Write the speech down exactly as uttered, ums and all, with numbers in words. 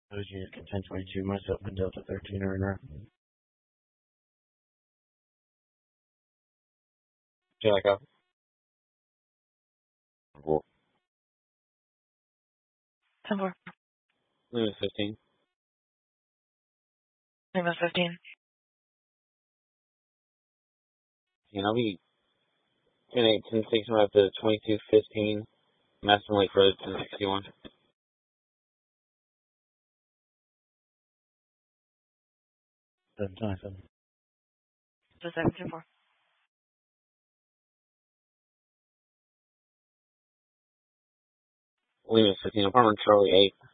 Those units can ten twenty-two, myself and Delta thirteen are in route. Jack up. Four. ten four. Lima fifteen. Lima fifteen. And I'll be ten eight, ten six, I'm up to twenty-two fifteen. Maston Lake Road, ten sixty-one. seven twenty-seven. So seven two four. Lima fifteen, apartment Charlie eight.